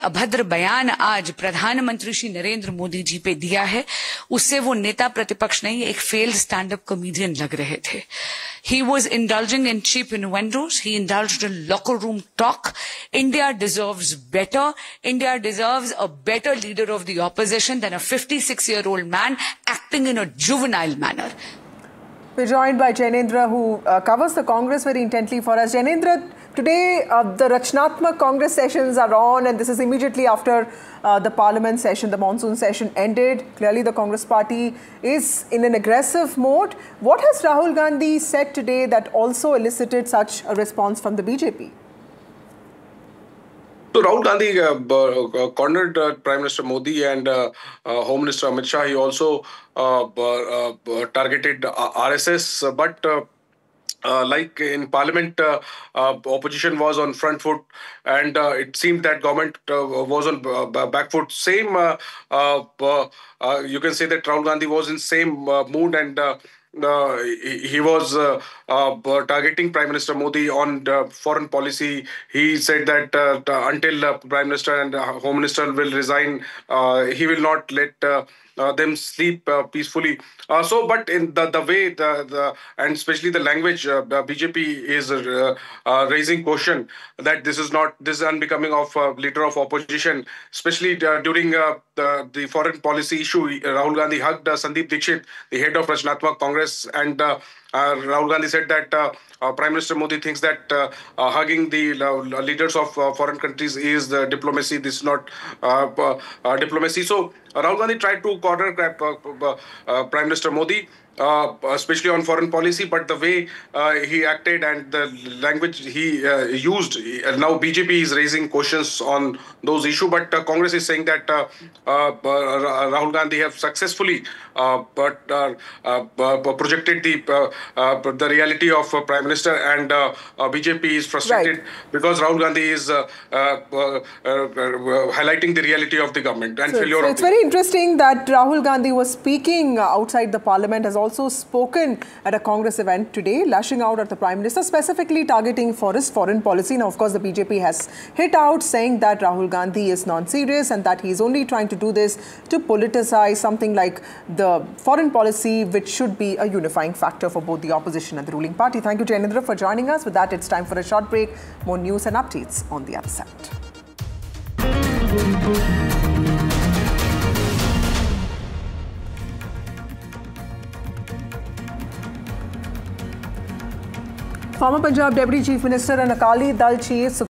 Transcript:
अभद्र बयान आज प्रधानमंत्री श्री नरेंद्र मोदी जी पे दिया है, उससे वो नेता प्रतिपक्ष नहीं एक फेल्ड स्टैंड अप कॉमेडियन लग रहे थे. He was indulging in cheap innuendos. He indulged in locker room talk. India deserves better. India deserves a better leader of the opposition than a 56-year-old man acting in a juvenile manner. We're joined by Jainendra, who covers the Congress very intently for us. Jainendra, today the Rachnatmak Congress sessions are on, and this is immediately after the Parliament session, the monsoon session ended. Clearly the Congress party is in an aggressive mode. What has Rahul Gandhi said today that also elicited such a response from the BJP? So Rahul Gandhi cornered Prime Minister Modi and Home Minister Amit Shah. He also targeted RSS, but like in Parliament, opposition was on front foot, and it seemed that government was on back foot. Same, you can say that Rahul Gandhi was in same mood, and he was targeting Prime Minister Modi on foreign policy. He said that until Prime Minister and Home Minister will resign, he will not let them sleep peacefully. But in the way, and especially the language, BJP is raising question that this is unbecoming of leader of opposition, especially during the foreign policy issue. Rahul Gandhi hugged Sandeep Dixit, the head of Rachnatmak Congress, and Rahul Gandhi said that Prime Minister Modi thinks that hugging the leaders of foreign countries is diplomacy. This is not diplomacy. So Rahul Gandhi tried to corner Prime Minister Modi, especially on foreign policy, but the way he acted and the language he used, now BJP is raising questions on those issues. But Congress is saying that Rahul Gandhi have successfully projected the reality of Prime Minister, and BJP is frustrated because Rahul Gandhi is highlighting the reality of the government and failure. So it's very interesting that Rahul Gandhi was speaking outside the Parliament, has also spoken at a Congress event today, lashing out at the Prime Minister, specifically targeting for his foreign policy. Now, of course, the BJP has hit out, saying that Rahul Gandhi is non-serious and that he's only trying to do this to politicize something like the foreign policy, which should be a unifying factor for both the opposition and the ruling party. Thank you, Jainendra, for joining us. With that, it's time for a short break. More news and updates on the other side. Former Punjab Deputy Chief Minister and Akali Dal Chief